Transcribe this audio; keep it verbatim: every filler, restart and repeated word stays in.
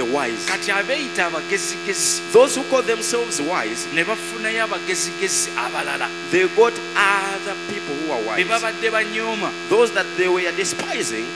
wise. kati abeeyita abagezigezi Those who call themselves wise, ne bafunayo abagezigezi abalala they got other people who are be wise. babadde banyooma Those that they were despising,